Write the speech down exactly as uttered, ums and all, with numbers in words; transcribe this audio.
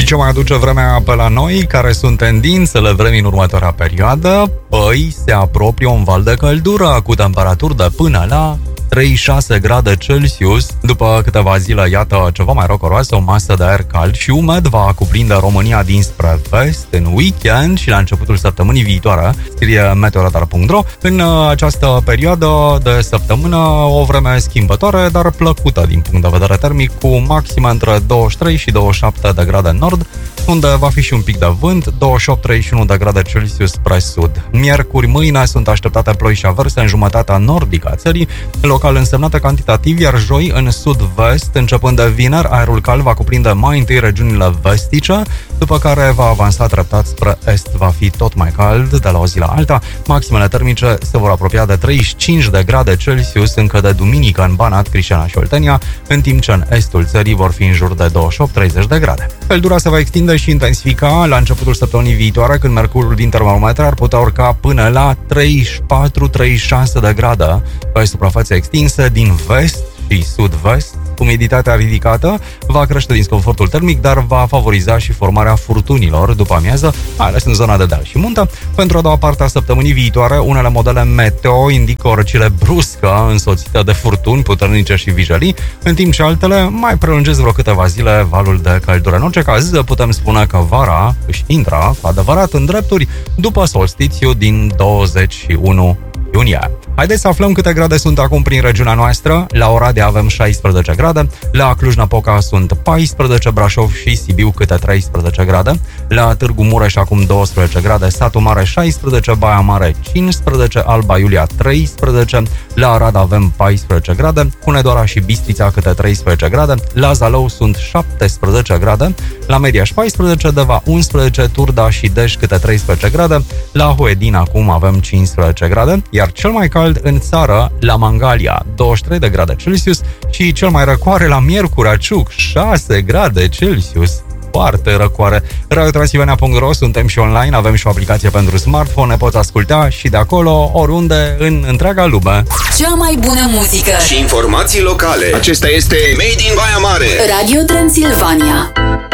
Și ce mai aduce vremea pe la noi? Care sunt tendințele vremii în următoarea perioadă? Păi, se apropie un val de căldură cu temperaturi de până la treizeci și șase grade Celsius. După câteva zile, iată, ceva mai rocoroasă, o masă de aer cald și umed va cuprinde România dinspre vest în weekend și la începutul săptămânii viitoare, scrie meteoradar punct ro. În această perioadă de săptămână, o vreme schimbătoare, dar plăcută din punct de vedere termic, cu maxime între douăzeci și trei și douăzeci și șapte de grade în nord, unde va fi și un pic de vânt, douăzeci și opt treizeci și unu de grade Celsius spre sud. Miercuri, mâine sunt așteptate ploi și averse în jumătatea nordică a țării, local însemnate cantitativ, iar joi în sud-vest, începând de vineri, aerul cald va cuprinde mai întâi regiunile vestice, după care va avansa treptat spre est, va fi tot mai cald de la o zi la alta. Maximele termice se vor apropia de treizeci și cinci de grade Celsius încă de duminică în Banat, Crișana și Oltenia, în timp ce în estul țării vor fi în jur de douăzeci și opt treizeci de grade. Căldura se va extinde și intensifica la începutul săptămânii viitoare, când mercurul din termometre ar putea urca până la treizeci și patru treizeci și șase de grade pe suprafațe extinse din vest și sud-vest. Umiditatea ridicată va crește disconfortul termic, dar va favoriza și formarea furtunilor după amiază, mai ales în zona de deal și munte. Pentru a doua parte a săptămânii viitoare, unele modele meteo indică o răcire bruscă însoțită de furtuni puternice și vijelii, în timp ce altele mai prelungesc vreo câteva zile valul de căldură. În orice caz, putem spune că vara își intră cu adevărat în drepturi după solstițiu din douăzeci și unu iunie. Haideți să aflăm câte grade sunt acum prin regiunea noastră. La Oradea avem șaisprezece grade, la Cluj-Napoca sunt paisprezece, Brașov și Sibiu câte treisprezece grade, la Târgu Mureș acum douăsprezece grade, Satu Mare șaisprezece, Baia Mare cincisprezece, Alba Iulia treisprezece, la Arad avem paisprezece grade, Hunedoara și Bistrița câte treisprezece grade, la Zalău sunt șaptesprezece grade, la Mediaș paisprezece, Deva unsprezece, Turda și Deș câte treisprezece grade, la Huedin acum avem cincisprezece grade, iar cel mai cald în țară, la Mangalia, douăzeci și trei de grade Celsius și cel mai răcoare la Miercurea Ciuc, șase grade Celsius. Foarte răcoare. radio transilvania punct ro, suntem și online, avem și o aplicație pentru smartphone, ne poți asculta și de acolo, oriunde, în întreaga lume. Cea mai bună muzică și informații locale. Acesta este Made in Baia Mare. Radio Transilvania.